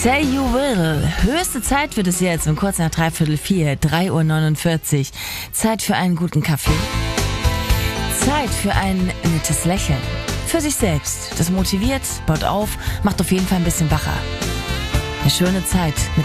Say You Will. Höchste Zeit wird es jetzt um kurz nach 3:45, 3:49 Uhr. Zeit für einen guten Kaffee. Zeit für ein nettes Lächeln. Für sich selbst. Das motiviert, baut auf, macht auf jeden Fall ein bisschen wacher. Eine schöne Zeit mit